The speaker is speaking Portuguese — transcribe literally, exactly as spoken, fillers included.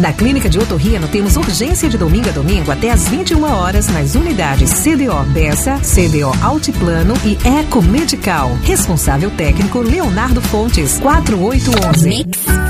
Na Clínica de Otorrino temos urgência de domingo a domingo até às vinte e uma horas nas unidades C D O Bessa, C D O Altiplano e Eco Medical. Responsável técnico Leonardo Fontes, quatro oito um um.